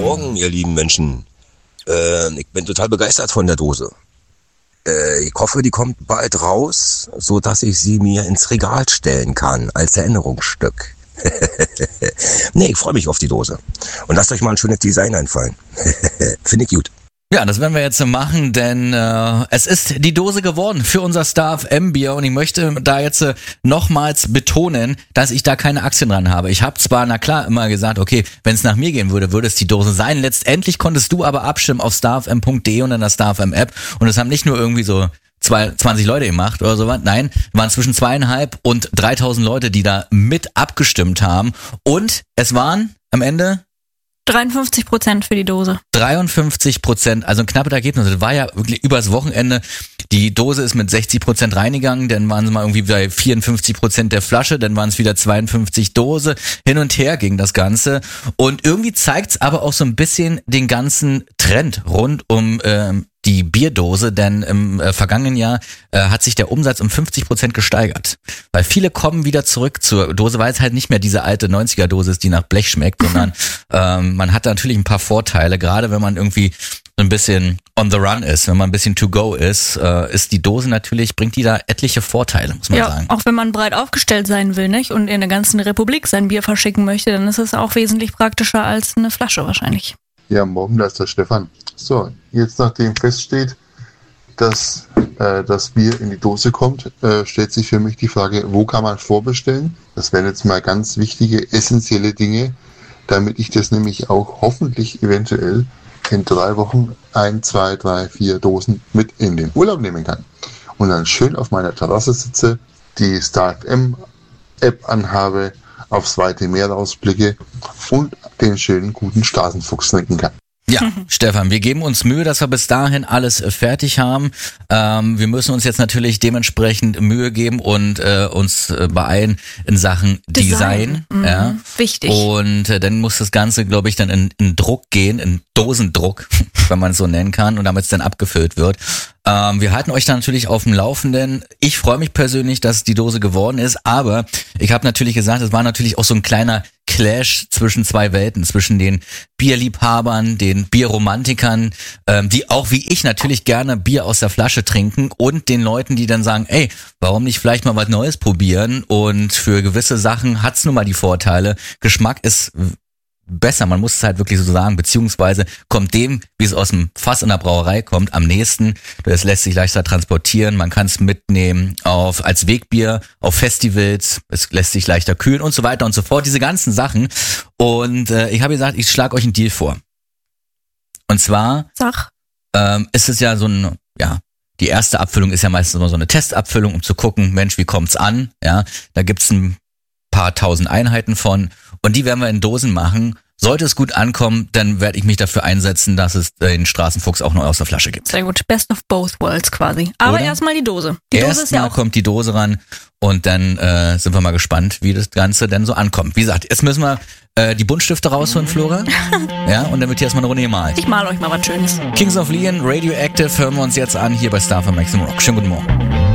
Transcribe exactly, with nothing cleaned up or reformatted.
Morgen, ihr lieben Menschen. Äh, ich bin total begeistert von der Dose. Äh, ich hoffe, die kommt bald raus, so dass ich sie mir ins Regal stellen kann, als Erinnerungsstück. Nee, ich freue mich auf die Dose. Und lasst euch mal ein schönes Design einfallen. Finde ich gut. Ja, das werden wir jetzt machen, denn äh, es ist die Dose geworden für unser Star F M Bier und ich möchte da jetzt äh, nochmals betonen, dass ich da keine Aktien dran habe. Ich habe zwar, na klar, immer gesagt, okay, wenn es nach mir gehen würde, würde es die Dose sein. Letztendlich konntest du aber abstimmen auf starfm punkt de und in der Star F M App und es haben nicht nur irgendwie so zwanzig Leute gemacht oder sowas. Nein, waren zwischen zweieinhalb und dreitausend Leute, die da mit abgestimmt haben und es waren am Ende dreiundfünfzig Prozent für die Dose. dreiundfünfzig Prozent, also ein knappes Ergebnis. Das war ja wirklich übers Wochenende. Die Dose ist mit sechzig Prozent reingegangen, dann waren sie mal irgendwie bei vierundfünfzig Prozent der Flasche, dann waren es wieder zweiundfünfzig Dose. Hin und her ging das Ganze. Und irgendwie zeigt's aber auch so ein bisschen den ganzen Trend rund um ähm, die Bierdose, denn im äh, vergangenen Jahr äh, hat sich der Umsatz um fünfzig Prozent gesteigert. Weil viele kommen wieder zurück zur Dose, weil es halt nicht mehr diese alte neunziger-Dose ist, die nach Blech schmeckt, sondern ähm, man hat da natürlich ein paar Vorteile, gerade wenn man irgendwie so ein bisschen on the run ist, wenn man ein bisschen to go ist, äh, ist die Dose natürlich, bringt die da etliche Vorteile, muss man ja, sagen. Auch wenn man breit aufgestellt sein will, nicht? Und in der ganzen Republik sein Bier verschicken möchte, dann ist es auch wesentlich praktischer als eine Flasche wahrscheinlich. Ja, morgen, da ist der Stefan. So, jetzt nachdem feststeht, dass äh, das Bier in die Dose kommt, äh, stellt sich für mich die Frage, wo kann man vorbestellen? Das wären jetzt mal ganz wichtige, essentielle Dinge, damit ich das nämlich auch hoffentlich eventuell in drei Wochen ein, zwei, drei, vier Dosen mit in den Urlaub nehmen kann. Und dann schön auf meiner Terrasse sitze, die Star F M App anhabe, aufs weite Meer rausblicke und den schönen guten Straßenfuchs trinken kann. Ja, Stefan, wir geben uns Mühe, dass wir bis dahin alles fertig haben. Ähm, wir müssen uns jetzt natürlich dementsprechend Mühe geben und äh, uns äh, beeilen in Sachen Design. Design. Mhm, ja. Wichtig. Und äh, dann muss das Ganze, glaube ich, dann in, in Druck gehen, in Dosendruck, wenn man es so nennen kann, und damit es dann abgefüllt wird. Ähm, wir halten euch da natürlich auf dem Laufenden. Ich freue mich persönlich, dass die Dose geworden ist, aber ich habe natürlich gesagt, es war natürlich auch so ein kleiner Clash zwischen zwei Welten, zwischen den Bierliebhabern, den Bierromantikern, ähm, die auch wie ich natürlich gerne Bier aus der Flasche trinken, und den Leuten, die dann sagen, ey, warum nicht vielleicht mal was Neues probieren, und für gewisse Sachen hat's nun mal die Vorteile. Geschmack ist besser, man muss es halt wirklich so sagen, beziehungsweise kommt dem, wie es aus dem Fass in der Brauerei kommt, am nächsten. Es lässt sich leichter transportieren, man kann es mitnehmen auf als Wegbier, auf Festivals, es lässt sich leichter kühlen und so weiter und so fort, diese ganzen Sachen. Und äh, ich habe gesagt, ich schlage euch einen Deal vor. Und zwar Sag. Ähm, ist es ja so ein, ja, die erste Abfüllung ist ja meistens immer so eine Testabfüllung, um zu gucken, Mensch, wie kommt's an? Ja, da gibt's ein paar tausend Einheiten von, und die werden wir in Dosen machen. Sollte es gut ankommen, dann werde ich mich dafür einsetzen, dass es den Straßenfuchs auch noch aus der Flasche gibt. Sehr gut, best of both worlds quasi. Aber erstmal die Dose. Die Erst Dose ist ja auch kommt die Dose ran und dann äh, sind wir mal gespannt, wie das Ganze denn so ankommt. Wie gesagt, jetzt müssen wir äh, die Buntstifte rausholen, Flora. Ja, und dann wird hier erstmal eine Runde gemalt. Ich mal euch mal was Schönes. Kings of Leon, Radioactive, hören wir uns jetzt an hier bei Star F M Maximum Rock. Schönen guten Morgen.